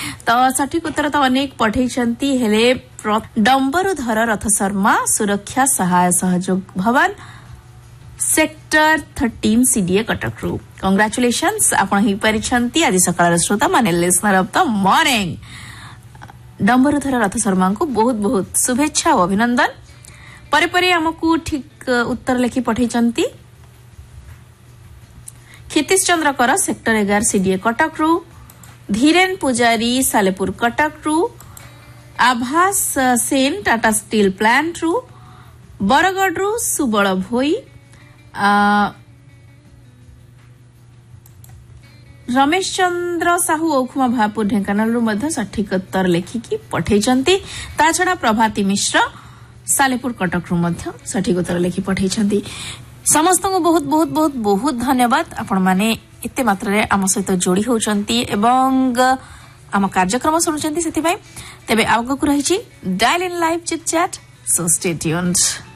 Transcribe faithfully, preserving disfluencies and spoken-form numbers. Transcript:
तो सठिक उत्तर तो अनेक पठेइछंती हेले डंबरुधर रथ शर्मा सुरक्षा सहाय सहयोग भवन सेक्टर थर्टीन सीडीए कटक रु कंग्रेचुलेशंस आपण ही परिछंती आज सकाळ श्रोता माने लिसनर ऑफ द मॉर्निंग डंबरुधर रथ शर्मा को बहुत बहुत शुभेच्छा और अभिनंदन। परे परे हमकु ठीक उत्तर लिखि पठेइछंती क्षितिश चंद्र कर सेक्टर ग्यारह सीडीए कटक रु धीरेन पुजारी सालेपुर कटक रु आभास सेन टाटा स्टील प्लांट रु बरगढ़ रु सुबल भोई रमेश चंद्र साहू ओखुमा भापुर ढेंकानाल रु मध्य सठिक उत्तर लेखिकी पठेइछंती ता छडा प्रभाती मिश्र सालेपुर कटक रु मध्य सठिक उत्तर लेखि पठेइछंती। समस्त को बहुत बहुत बहुत बहुत धन्यवाद आपण माने एते मात्रा रे आम सहित जोड़ी होचंती एवं आम कार्यक्रम सुनुचंती सेति भाई तेबे आगो को रहिछि dial in live chit chat so stay tuned.